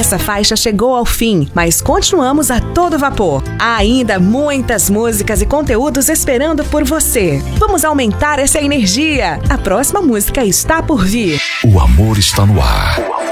Essa faixa chegou ao fim, mas continuamos a todo vapor. Há ainda muitas músicas e conteúdos esperando por você. Vamos aumentar essa energia. A próxima música está por vir. O amor está no ar.